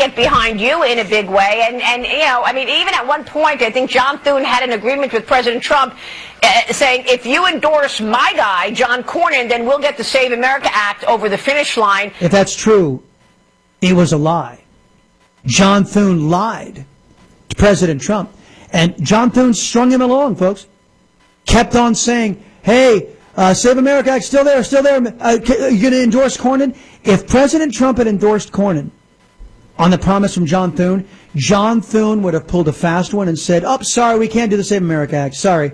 get behind you in a big way. And you know, I mean, even at one point, I think John Thune had an agreement with President Trump saying, if you endorse my guy, John Cornyn, then we'll get the Save America Act over the finish line. If that's true, it was a lie. John Thune lied to President Trump. And John Thune strung him along, folks. Kept on saying, hey, Save America Act, still there, still there. You're going to endorse Cornyn? If President Trump had endorsed Cornyn on the promise from John Thune would have pulled a fast one and said, oh, sorry, we can't do the Save America Act. Sorry.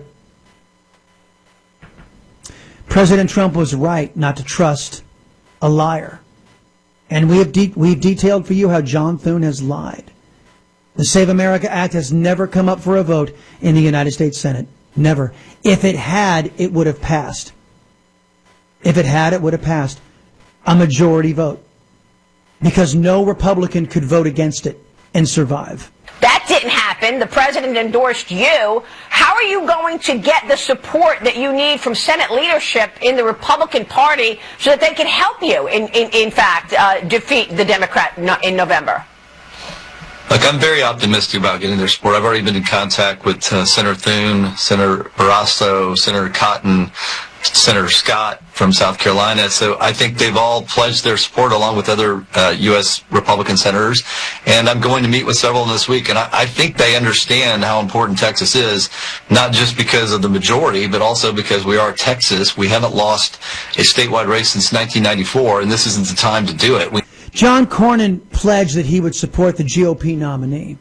President Trump was right not to trust a liar. And we've detailed for you how John Thune has lied. The Save America Act has never come up for a vote in the United States Senate. Never. If it had, it would have passed. If it had, it would have passed. A majority vote. Because no Republican could vote against it and survive. That didn't happen. The president endorsed you. How are you going to get the support that you need from Senate leadership in the Republican Party so that they can help you, in fact, defeat the Democrat in November? Look, I'm very optimistic about getting their support. I've already been in contact with Senator Thune, Senator Barrasso, Senator Cotton, Senator Scott from South Carolina. So I think they've all pledged their support along with other U.S. Republican senators. And I'm going to meet with several of them this week. And I think they understand how important Texas is, not just because of the majority, but also because we are Texas. We haven't lost a statewide race since 1994, and this isn't the time to do it. John Cornyn pledged that he would support the GOP nominee.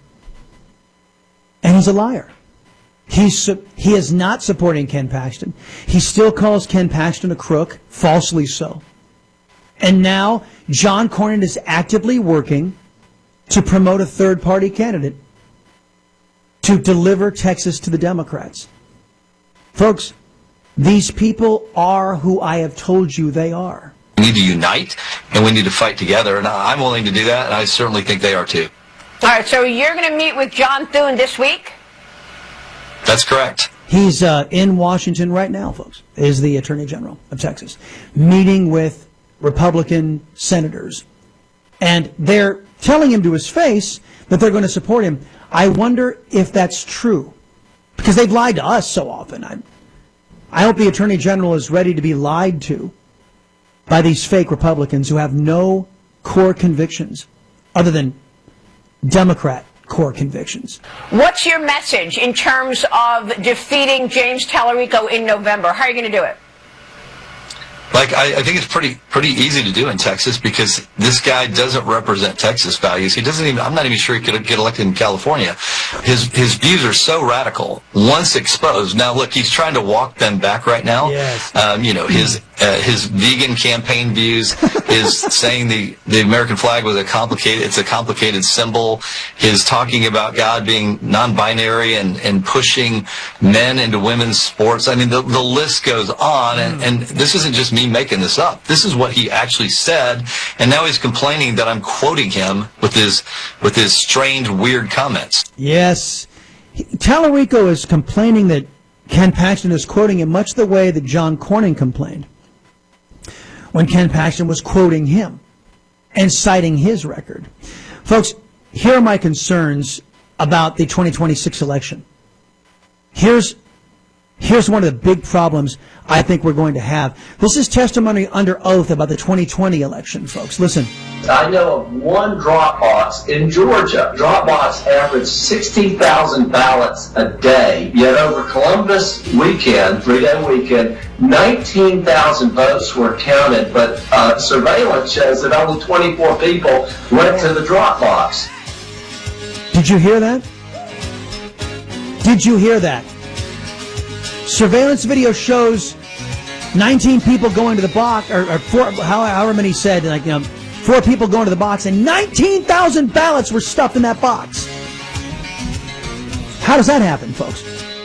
And he's a liar. He is not supporting Ken Paxton. He still calls Ken Paxton a crook, falsely so. And now John Cornyn is actively working to promote a third-party candidate to deliver Texas to the Democrats. Folks, these people are who I have told you they are. We need to unite, and we need to fight together, and I'm willing to do that, and I certainly think they are too. All right, so you're going to meet with John Thune this week? That's correct. He's in Washington right now, folks, is the Attorney General of Texas, meeting with Republican senators. And they're telling him to his face that they're going to support him. I wonder if that's true, because they've lied to us so often. I hope the Attorney General is ready to be lied to by these fake Republicans who have no core convictions other than Democrat core convictions. What's your message in terms of defeating James Tallarico in November? How are you going to do it? Like, I think it's pretty easy to do in Texas because this guy doesn't represent Texas values. He doesn't even, I'm not even sure he could get elected in California. His views are so radical once exposed. Now, look, he's trying to walk them back right now. Yes. You know, his vegan campaign views, his saying the American flag was it's a complicated symbol, his talking about God being non-binary and pushing men into women's sports. I mean, the list goes on, and this isn't just me making this up. This is what he actually said, and now he's complaining that I'm quoting him with his strange, weird comments. Yes. Tallarico is complaining that Ken Paxton is quoting him much the way that John Cornyn complained when Ken Paxton was quoting him and citing his record. Folks, here are my concerns about the 2026 election. Here's one of the big problems I think we're going to have. This is testimony under oath about the 2020 election, folks. Listen. I know of one drop box in Georgia. Drop box averaged 16,000 ballots a day. Yet over Columbus weekend, 3-day weekend, 19,000 votes were counted. But surveillance shows that only 24 people went to the drop box. Did you hear that? Did you hear that? Surveillance video shows 19 people going to the box, or four, however many said, like, 4 people going to the box, and 19,000 ballots were stuffed in that box. How does that happen, folks?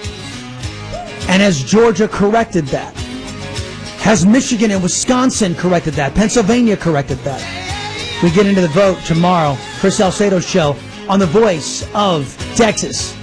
And has Georgia corrected that? Has Michigan and Wisconsin corrected that? Pennsylvania corrected that? We get into the vote tomorrow. Chris Salcedo's show on The Voice of Texas.